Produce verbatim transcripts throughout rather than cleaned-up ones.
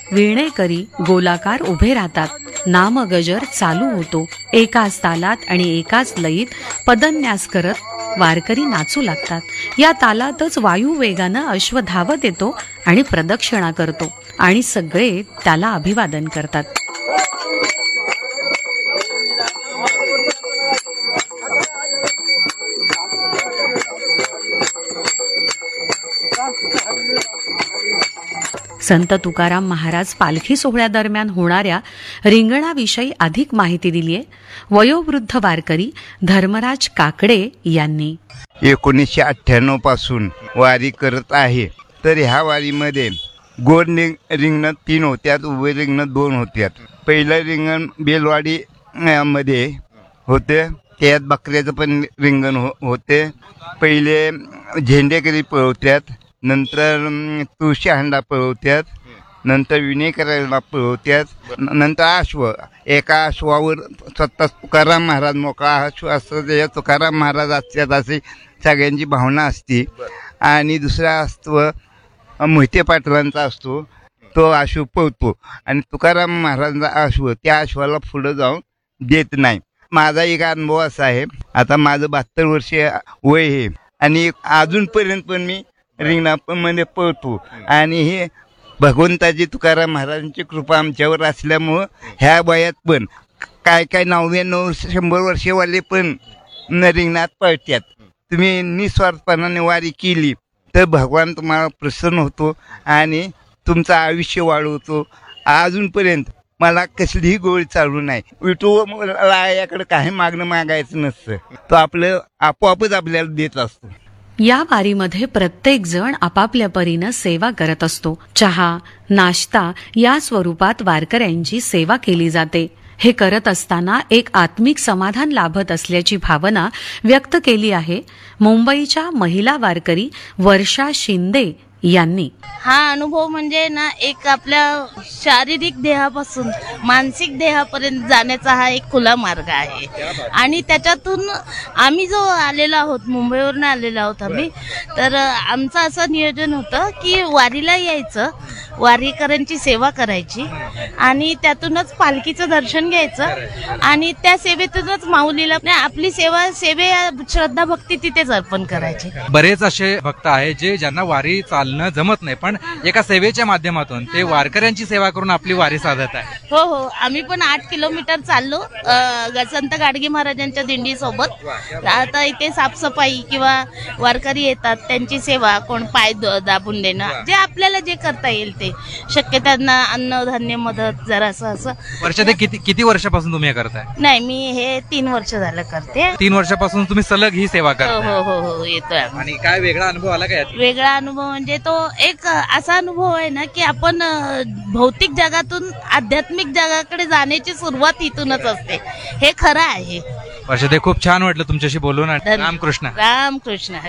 वीणेकरी गोलाकार उभे राहतात. नामगजर चालू होतो. एकाच तालात आणि एकाच लयीत पदन्यास करत वारकरी नाचू लागतात. या तालातच वायू वेगानं अश्व धावत येतो आणि प्रदक्षिणा करतो आणि सगळे त्याला अभिवादन करतात. संत तुकाराम महाराज पालखी सोहळ्यादरम्यान होणाऱ्या रिंगणाविषयी अधिक माहिती दिली आहे वयोवृद्ध वारकरी धर्मराज काकडे यांनी. एकोणीसशे अठ्ठ्याण्णव पासून वारी करत आहे. तर ह्या वारीमध्ये गोड रिंगण तीन होत्यात, उभे रिंगण दोन होत्यात. पहिलं रिंगण बेलवाडी मध्ये होते, त्यात बकऱ्याचं पण रिंगण हो होते. पहिले झेंडेकरी पळवत्यात, नंतर तुळशी हांडा पळवत्यात, नंतर विणेकराला पळवत्यात, नंतर अश्व. एका अश्वावर स्वतः तुकाराम महाराज मोकळा अश्व असतं, त्या तुकाराम महाराज असतात अशी सगळ्यांची भावना असते. आणि दुसरा असतो मोहिते पाटलांचा असतो, तो अश्व पळतो आणि तुकाराम महाराजांचा अश्व त्या अश्वाला पुढं जाऊन देत नाही. माझा एक अनुभव असा आहे, आता माझं बहात्तर वर्ष वय आहे आणि अजूनपर्यंत पण मी रिंगणामध्ये पळतो. आणि हे भगवंताची तुकाराम महाराजांची कृपा आमच्यावर असल्यामुळं ह्या वयात पण काय काय नव्याण्णव शंभर वर्षेवाले पण रिंगणात पळतात. तुम्ही निस्वार्थपणाने वारी केली तर भगवान तुम्हाला प्रसन्न होतो आणि तुमचं आयुष्य वाढवतो. अजूनपर्यंत मला कसलीही गोळी चालू नाही. विठूला याकडे काही मागणं मागायचं नसतं, तो आपलं आपोआपच आपल्याला देत असतो. या वारीमध्ये प्रत्येक जण आपापल्या परीनं सेवा करत असतो. चहा, नाश्ता या स्वरूपात वारकऱ्यांची सेवा केली जाते. हे करत असताना एक आत्मिक समाधान लाभत असल्याची भावना व्यक्त केली आहे मुंबईच्या महिला वारकरी वर्षा शिंदे यांनी. हा अनुभव म्हणजे ना एक आपल्या शारीरिक देहापासून मानसिक देहापर्यंत जाण्याचा हा एक खुला मार्ग आहे. आणि त्याच्यातून आम्ही जो आलेलो आहोत, मुंबईवरून आलेलो आहोत आम्ही, तर आमचं असं नियोजन होतं की वारीला यायचं, वारीकरांची सेवा करायची आणि त्यातूनच पालखीचं दर्शन घ्यायचं आणि त्या सेवेतूनच माऊलीला आपली सेवा सेवे श्रद्धा भक्ती तिथेच अर्पण करायची. बरेच असे भक्त आहे जे ज्यांना वारी चालणं जमत नाही, पण एका सेवेच्या माध्यमातून ते वारकऱ्यांची सेवा करून आपली वारी साधत आहे. हो हो, आम्ही पण आठ किलोमीटर चाललो संत गाडगे महाराजांच्या दिंडी सोबत. आता इथे साफसफाई किंवा वारकरी येतात, त्यांची सेवा, कोण पाय दाबून देणं, जे आपल्याला जे करता येईल ते शक्य, त्यांना अन्न धान्य मदत जरा असं असं. वर्षात किती किती वर्षापासून तुम्ही हे करताय? नाही, मी हे तीन वर्ष झालं करते. तीन वर्षापासून तुम्ही सलग ही सेवा करताय? हो हो हो, येतोय. आणि काय वेगळा अनुभव आला काय? वेगळा अनुभव म्हणजे तो एक असा अनुभव आहे ना की आपण भौतिक जगातून आध्यात्मिक जगाकडे जाण्याची सुरुवात इथूनच असते. हे खरं आहे. वर्षा, ते खूप छान वाटलं तुमच्याशी बोलून. रामकृष्ण. रामकृष्ण.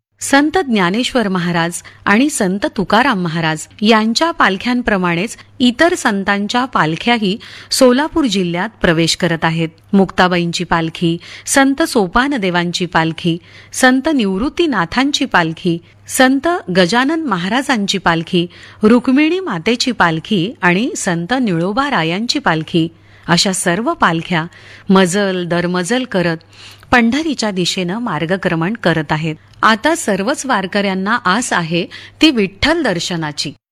संत ज्ञानेश्वर महाराज आणि संत तुकाराम महाराज यांच्या पालख्यांप्रमाणेच इतर संतांच्या पालख्याही सोलापूर जिल्ह्यात प्रवेश करत आहेत. मुक्ताबाईंची पालखी, संत सोपानदेवांची पालखी, संत निवृत्तीनाथांची पालखी, संत गजानन महाराजांची पालखी, रुक्मिणी मातेची पालखी आणि संत निळोबारायांची पालखी अशा सर्व पालख्या मजल दरमजल करत पंढरीच्या दिशेनं मार्गक्रमण करत आहेत. आता सर्वच वारकऱ्यांना आस आहे ती विठ्ठल दर्शनाची.